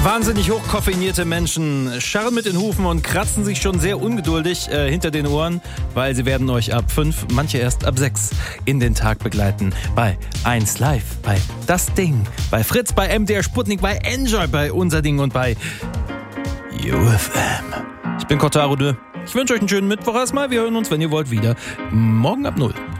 Wahnsinnig hochkoffeinierte Menschen scharren mit den Hufen und kratzen sich schon sehr ungeduldig hinter den Ohren, weil sie werden euch ab 5, manche erst ab 6 in den Tag begleiten. Bei 1 Live, bei Das Ding, bei Fritz, bei MDR Sputnik, bei Enjoy, bei Unser Ding und bei UFM. Ich bin Kotaro Dö. Ich wünsche euch einen schönen Mittwoch erstmal. Wir hören uns, wenn ihr wollt, wieder morgen ab 0.